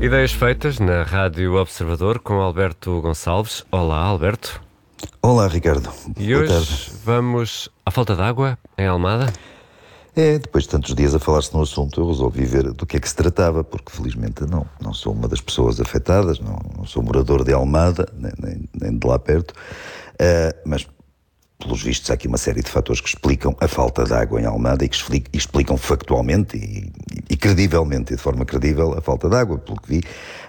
Ideias feitas na Rádio Observador com Alberto Gonçalves. Olá, Alberto. Olá, Ricardo. E Boa hoje tarde. vamos à falta de água em Almada? Depois de tantos dias a falar-se no assunto, eu resolvi ver do que é que se tratava, porque felizmente não sou uma das pessoas afetadas, não sou morador de Almada, nem de lá perto, mas pelos vistos há aqui uma série de fatores que explicam a falta de água em Almada e que explicam factualmente e credivelmente, e de forma credível, a falta de água. Pelo que vi,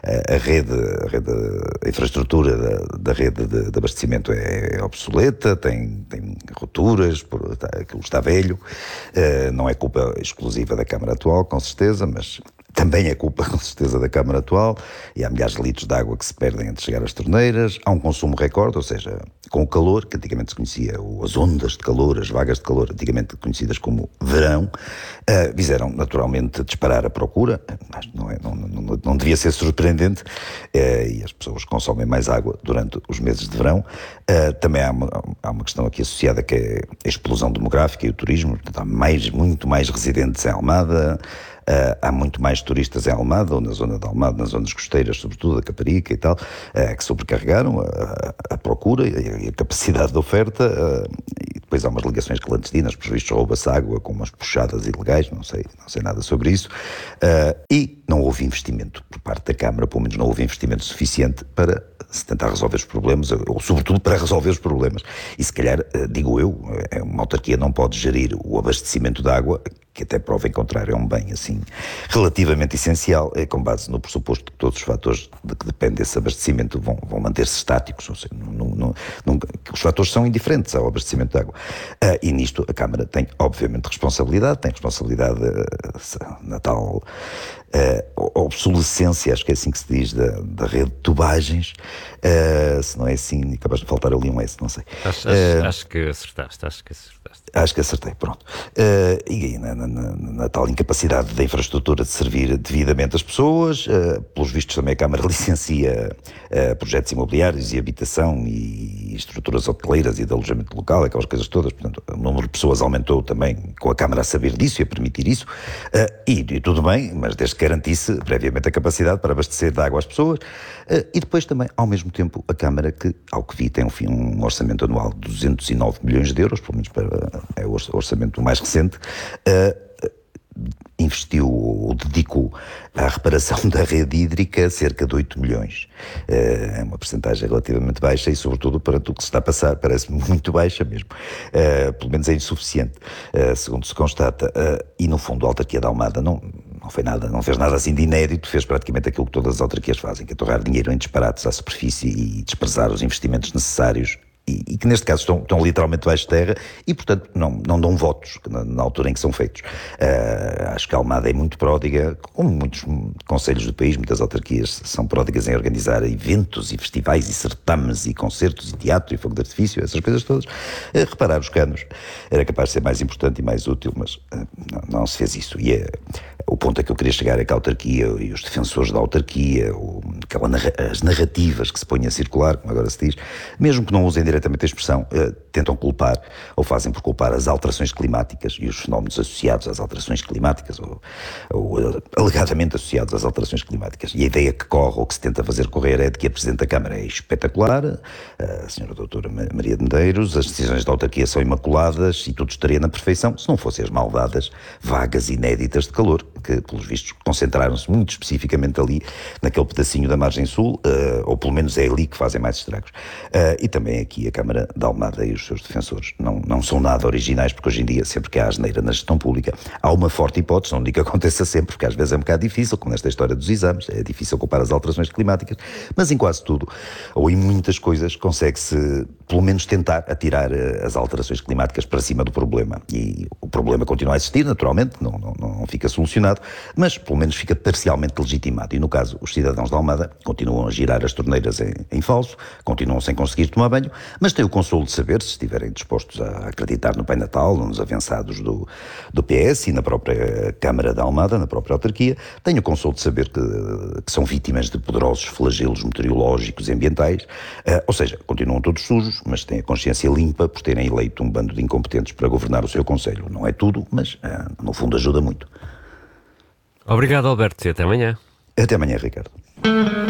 a infraestrutura da rede de abastecimento é obsoleta, tem rupturas, aquilo está velho, não é culpa exclusiva da Câmara atual, com certeza, mas também é culpa, com certeza, da Câmara atual, e há milhares de litros de água que se perdem antes de chegar às torneiras. Há um consumo recorde, ou seja, com o calor, que antigamente se conhecia, as ondas de calor, as vagas de calor, antigamente conhecidas como verão, fizeram naturalmente disparar a procura, mas não devia ser surpreendente, e as pessoas consomem mais água durante os meses de verão. Também há uma questão aqui associada, que é a explosão demográfica e o turismo. Portanto, há muito mais residentes em Almada, há muito mais turistas em Almada, ou na zona de Almada, nas zonas costeiras, sobretudo a Caparica e tal, que sobrecarregaram a procura e a capacidade de oferta, e depois há umas ligações clandestinas, por vistos rouba-se água com umas puxadas ilegais, não sei nada sobre isso, e não houve investimento por parte da Câmara, pelo menos não houve investimento suficiente para se tentar resolver os problemas, ou sobretudo para resolver os problemas. E se calhar, digo eu, uma autarquia não pode gerir o abastecimento de água, que até prova em contrário é um bem assim relativamente essencial, com base no pressuposto que todos os fatores de que depende desse abastecimento vão manter-se estáticos, ou seja, os fatores são indiferentes ao abastecimento de água. E nisto a Câmara tem obviamente responsabilidade na tal obsolescência, acho que é assim que se diz, da rede de tubagens. Se não é assim, é capaz de faltar ali um S, não sei. Acho que acertaste. Acho que acertei, pronto. E aí, na tal incapacidade da infraestrutura de servir devidamente as pessoas, pelos vistos também a Câmara licencia projetos imobiliários e habitação e estruturas hoteleiras e de alojamento local, aquelas coisas todas. Portanto, o número de pessoas aumentou também, com a Câmara a saber disso e a permitir isso, e tudo bem, mas desde que garantisse previamente a capacidade para abastecer de água às pessoas. E depois também, ao mesmo tempo, a Câmara, que, ao que vi, tem um orçamento anual de 209 milhões de euros, pelo menos é o orçamento mais recente, investiu ou dedicou à reparação da rede hídrica cerca de 8 milhões. É uma percentagem relativamente baixa e, sobretudo, para tudo que se está a passar, parece-me muito baixa mesmo. Pelo menos é insuficiente, segundo se constata. E, no fundo, a autarquia da Almada não fez nada assim de inédito, fez praticamente aquilo que todas as autarquias fazem, que é torrar dinheiro em disparates à superfície e desprezar os investimentos necessários, e que neste caso estão literalmente baixo de terra e, portanto, não dão votos na altura em que são feitos. Acho que a Almada é muito pródiga, como muitos concelhos do país, muitas autarquias são pródigas em organizar eventos e festivais e certames e concertos e teatro e fogo de artifício, essas coisas todas. Reparar os canos era capaz de ser mais importante e mais útil, mas não se fez isso. E o ponto a que eu queria chegar é que a autarquia e os defensores da autarquia, as narrativas que se põem a circular, como agora se diz, mesmo que não usem diretamente a expressão, tentam culpar ou fazem por culpar as alterações climáticas e os fenómenos associados às alterações climáticas ou alegadamente associados às alterações climáticas. E a ideia que corre ou que se tenta fazer correr é de que a Presidente da Câmara é espetacular, a Sra. Doutora Maria de Medeiros, as decisões da autarquia são imaculadas e tudo estaria na perfeição se não fossem as maldadas vagas inéditas de calor, que pelos vistos concentraram-se muito especificamente ali naquele pedacinho da margem sul, ou pelo menos é ali que fazem mais estragos. E também aqui a Câmara de Almada e os seus defensores não são nada originais, porque hoje em dia, sempre que há asneira na gestão pública, há uma forte hipótese, não digo que aconteça sempre, porque às vezes é um bocado difícil, como nesta história dos exames, é difícil comparar as alterações climáticas, mas em quase tudo, ou em muitas coisas, consegue-se pelo menos tentar atirar as alterações climáticas para cima do problema. E o problema continua a existir, naturalmente, não fica solucionado, mas pelo menos fica parcialmente legitimado. E no caso, os cidadãos de Almada continuam a girar as torneiras em falso, continuam sem conseguir tomar banho, mas têm o consolo de saber, se estiverem dispostos a acreditar no Pai Natal, nos avançados do PS e na própria Câmara de Almada, na própria autarquia, têm o consolo de saber que são vítimas de poderosos flagelos meteorológicos e ambientais, ou seja, continuam todos sujos, mas têm a consciência limpa por terem eleito um bando de incompetentes para governar o seu concelho. Não é tudo, mas no fundo ajuda muito. Obrigado, Alberto, e até amanhã. Até amanhã, Ricardo.